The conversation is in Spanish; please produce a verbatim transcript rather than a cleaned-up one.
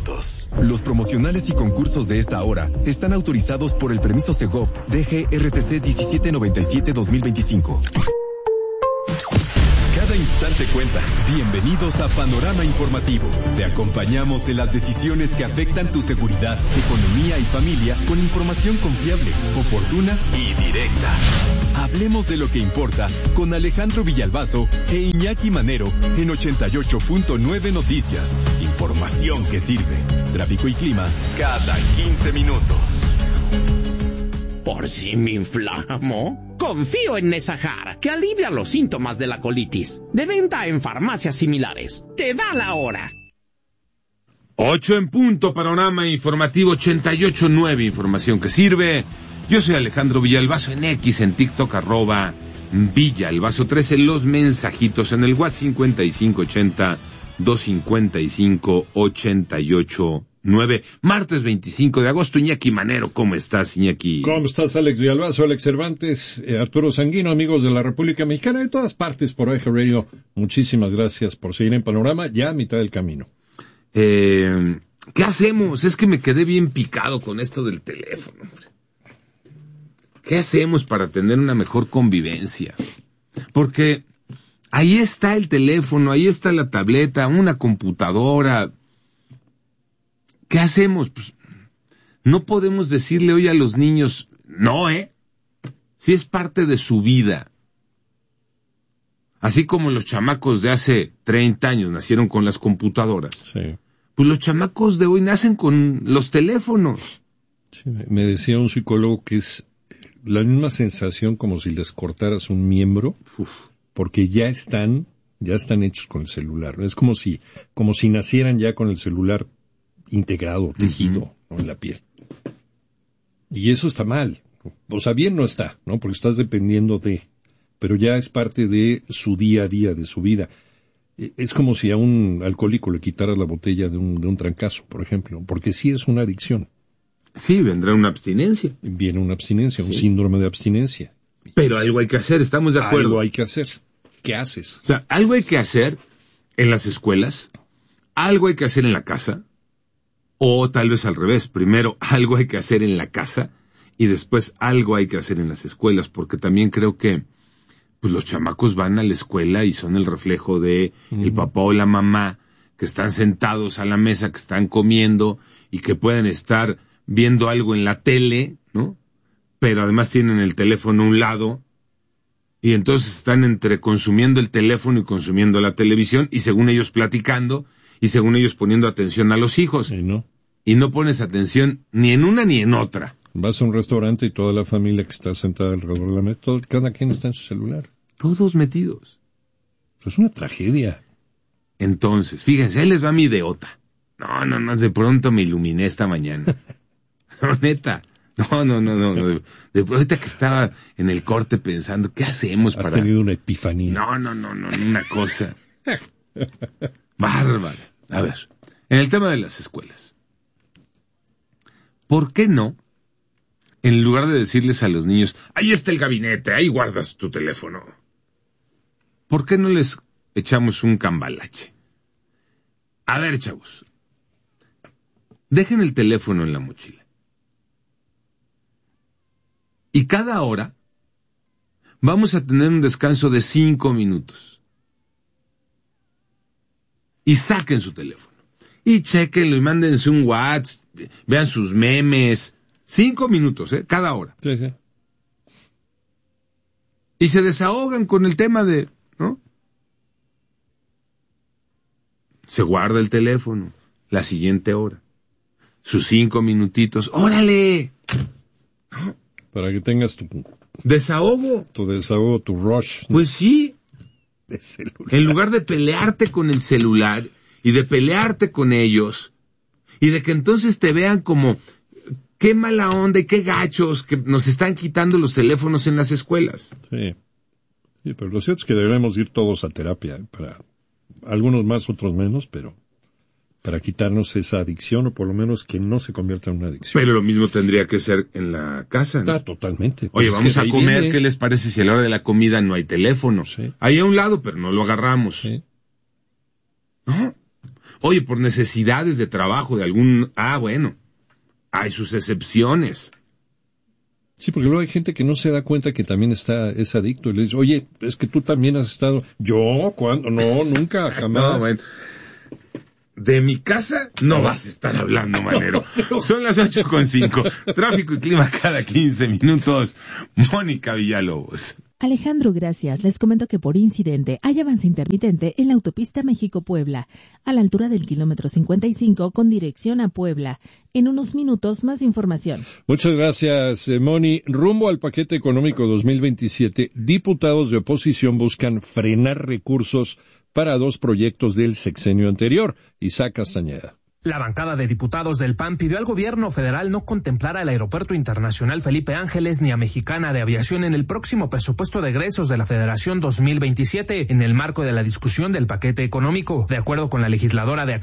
minutos. Los promocionales y concursos de esta hora están autorizados por el permiso Segov D G R T C diecisiete noventa y siete dos mil veinticinco. Cada instante cuenta. Bienvenidos a Panorama Informativo. Te acompañamos en las decisiones que afectan tu seguridad, economía y familia con información confiable, oportuna y directa. Hablemos de lo que importa con Alejandro Villalbazo e Iñaki Manero en ochenta y ocho punto nueve Noticias. Información que sirve. Tráfico y clima cada quince minutos. ¿Por si me inflamo? Confío en Nesajar, que alivia los síntomas de la colitis. De venta en farmacias similares. Te da la hora. Ocho en punto, Panorama Informativo ochenta y ocho punto nueve, información que sirve. Yo soy Alejandro Villalbazo en X, en TikTok, arroba Villalbazo trece, los mensajitos en el WhatsApp cincuenta y cinco ochenta, doscientos cincuenta y cinco, ochenta y ocho nueve. Martes veinticinco de agosto. Iñaki Manero, ¿cómo estás, Iñaki? ¿Cómo estás, Alex Villalbazo, Alex Cervantes, eh, Arturo Sanguino, amigos de la República Mexicana, de todas partes por Eje Radio? Muchísimas gracias por seguir en Panorama, ya a mitad del camino. Eh, ¿Qué hacemos? Es que me quedé bien picado con esto del teléfono. ¿Qué hacemos para tener una mejor convivencia? Porque ahí está el teléfono, ahí está la tableta, una computadora. ¿Qué hacemos? Pues, no podemos decirle hoy a los niños, no, ¿eh? Si es parte de su vida. Así como los chamacos de hace treinta años nacieron con las computadoras. Sí. Pues los chamacos de hoy nacen con los teléfonos. Sí, me decía un psicólogo que es la misma sensación como si les cortaras un miembro, Uf. porque ya están, ya están hechos con el celular. Es como si, como si nacieran ya con el celular integrado, tejido, uh-huh. ¿no? en la piel. Y eso está mal. O sea, bien no está, ¿no? Porque estás dependiendo de, pero ya es parte de su día a día, de su vida. Es como si a un alcohólico le quitaras la botella de un, de un trancazo, por ejemplo, porque sí es una adicción. Sí, vendrá una abstinencia. Viene una abstinencia, sí. un síndrome de abstinencia. Pero algo hay que hacer, estamos de acuerdo. Algo hay que hacer. ¿Qué haces? O sea, algo hay que hacer en las escuelas, algo hay que hacer en la casa, o tal vez al revés. Primero, algo hay que hacer en la casa, y después algo hay que hacer en las escuelas, porque también creo que pues los chamacos van a la escuela y son el reflejo de uh-huh. el papá o la mamá, que están sentados a la mesa, que están comiendo, y que pueden estar viendo algo en la tele, ¿no? Pero además tienen el teléfono a un lado, y entonces están entre consumiendo el teléfono y consumiendo la televisión, y según ellos platicando, y según ellos poniendo atención a los hijos. Sí, ¿no? Y no pones atención ni en una ni en otra. Vas a un restaurante y toda la familia que está sentada alrededor de la mesa, todo, cada quien está en su celular. Todos metidos. Es una tragedia. Entonces, fíjense, ahí les va mi ideota. No, no, no, de pronto me iluminé esta mañana. No, neta. No, no, no, no. De, de ahorita que estaba en el corte pensando, ¿qué hacemos Has para...? Has tenido una epifanía. No, no, no, no, una cosa bárbara. A ver, en el tema de las escuelas, ¿por qué no, en lugar de decirles a los niños, ahí está el gabinete, ahí guardas tu teléfono, ¿por qué no les echamos un cambalache? A ver, chavos, dejen el teléfono en la mochila. Y cada hora vamos a tener un descanso de cinco minutos. Y saquen su teléfono. Y chequenlo y mándense un WhatsApp, vean sus memes. Cinco minutos, ¿eh? Cada hora. Sí, sí. Y se desahogan con el tema de, ¿no? Se guarda el teléfono la siguiente hora. Sus cinco minutitos. ¡Órale! ¿No? Para que tengas tu... Desahogo. Tu desahogo, tu rush. Pues sí. De celular. En lugar de pelearte con el celular y de pelearte con ellos y de que entonces te vean como qué mala onda y qué gachos que nos están quitando los teléfonos en las escuelas. Sí. Sí, pero lo cierto es que deberemos ir todos a terapia, para algunos más, otros menos, pero para quitarnos esa adicción, o por lo menos que no se convierta en una adicción. Pero lo mismo tendría que ser en la casa, ¿no? Ah, totalmente. Oye, pues vamos a comer, viene. ¿Qué les parece si a la hora de la comida no hay teléfono? Sí. Ahí a un lado, pero no lo agarramos. Sí. ¿No? Oye, por necesidades de trabajo de algún... Ah, bueno, hay sus excepciones. Sí, porque luego hay gente que no se da cuenta que también está es adicto y le dice, oye, es que tú también has estado... ¿Yo? ¿Cuándo? No, nunca, jamás. No, bueno. De mi casa no, no vas a estar hablando, Manero. Son las ocho con cinco. Tráfico y clima cada quince minutos. Mónica Villalobos. Alejandro, gracias. Les comento que por incidente hay avance intermitente en la autopista México-Puebla, a la altura del kilómetro cincuenta y cinco con dirección a Puebla. En unos minutos más información. Muchas gracias, Moni. Rumbo al paquete económico dos mil veintisiete, diputados de oposición buscan frenar recursos para dos proyectos del sexenio anterior. Isaac Castañeda. La bancada de diputados del P A N pidió al gobierno federal no contemplar al Aeropuerto Internacional Felipe Ángeles ni a Mexicana de Aviación en el próximo presupuesto de egresos de la Federación dos mil veintisiete, en el marco de la discusión del paquete económico. De acuerdo con la legisladora de